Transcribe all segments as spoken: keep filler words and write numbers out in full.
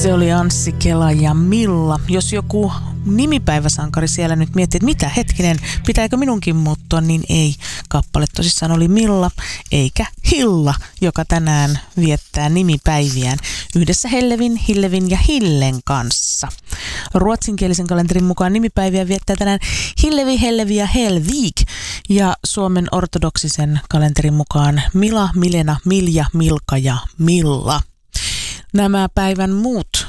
Se oli Anssi Kela ja Milla. Jos joku nimipäiväsankari siellä nyt miettii, että mitä hetkinen, pitääkö minunkin muuttua, niin ei. Kappale tosissaan oli Milla eikä Hilla, joka tänään viettää nimipäiviään yhdessä Hellevin, Hillevin ja Hillen kanssa. Ruotsinkielisen kalenterin mukaan nimipäiviä viettää tänään Hillevi, Hellevi ja Helvig. Ja Suomen ortodoksisen kalenterin mukaan Mila, Milena, Milja, Milka ja Milla. Nämä päivän muut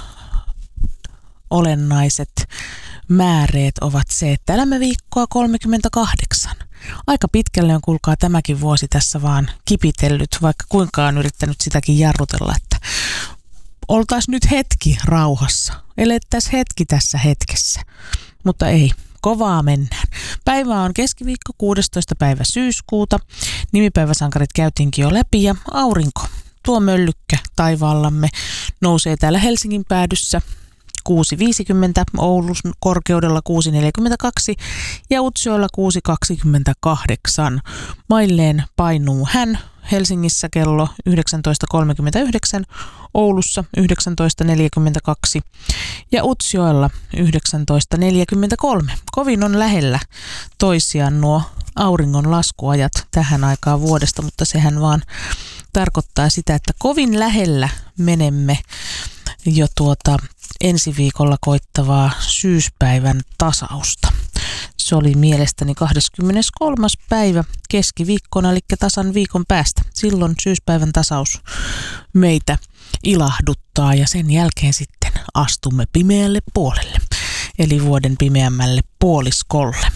olennaiset määreet ovat se, että elämme viikkoa kolmekymmentäkahdeksan. Aika pitkälle on, kuulkaa, tämäkin vuosi tässä vaan kipitellyt, vaikka kuinka on yrittänyt sitäkin jarrutella, että oltaisiin nyt hetki rauhassa. Elettäisiin hetki tässä hetkessä, mutta ei. Kovaa mennään. Päivä on keskiviikko, kuudestoista päivä syyskuuta. Nimipäiväsankarit käytiinkin jo läpi ja aurinko. Tuo möllykkä taivaallamme nousee täällä Helsingin päädyssä kuusi viisikymmentä, Oulun korkeudella kuusi neljäkymmentäkaksi ja Utsjoella kuusi kaksikymmentäkahdeksan. Mailleen painuu hän Helsingissä kello yhdeksäntoista kolmekymmentäyhdeksän, Oulussa yhdeksäntoista neljäkymmentäkaksi ja Utsjoella yhdeksäntoista neljäkymmentäkolme. Kovin on lähellä toisiaan nuo auringon laskuajat tähän aikaan vuodesta, mutta sehän vaan tarkoittaa sitä, että kovin lähellä menemme jo tuota ensi viikolla koittavaa syyspäivän tasausta. Se oli mielestäni kahdeskymmeneskolmas päivä keskiviikkona, eli tasan viikon päästä. Silloin syyspäivän tasaus meitä ilahduttaa ja sen jälkeen sitten astumme pimeälle puolelle, eli vuoden pimeämmälle puoliskolle.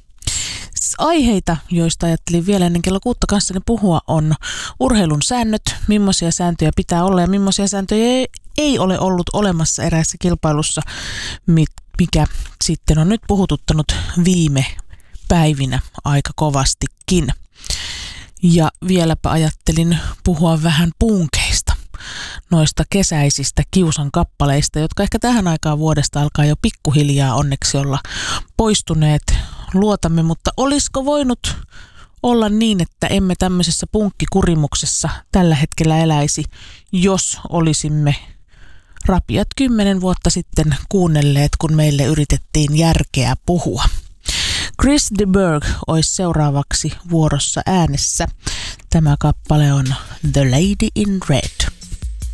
Aiheita, joista ajattelin vielä ennen kello kuutta kanssani puhua, on urheilun säännöt, millaisia sääntöjä pitää olla ja millaisia sääntöjä ei ole ollut olemassa eräässä kilpailussa, mikä sitten on nyt puhututtanut viime päivinä aika kovastikin. Ja vieläpä ajattelin puhua vähän punkeista, noista kesäisistä kiusan kappaleista, jotka ehkä tähän aikaan vuodesta alkaa jo pikkuhiljaa onneksi olla poistuneet luotamme, mutta olisiko voinut olla niin, että emme tämmöisessä punkkikurimuksessa tällä hetkellä eläisi, jos olisimme rapiat kymmenen vuotta sitten kuunnelleet, kun meille yritettiin järkeä puhua. Chris de Burgh olisi seuraavaksi vuorossa äänessä. Tämä kappale on The Lady in Red.